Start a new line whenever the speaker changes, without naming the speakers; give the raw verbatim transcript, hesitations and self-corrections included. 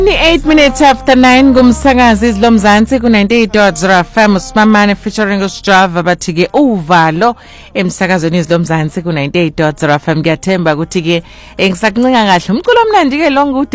eight minutes after nine kumsakazi izilomzansi ku ninety-eight point zero F M uSimamane featuring uSjava bathi ke uvalo emsakazweni izilomzansi ku ninety-eight point zero F M. Ngiyathemba ukuthi ke engisakuncinga kahle umculo omnandi ke lo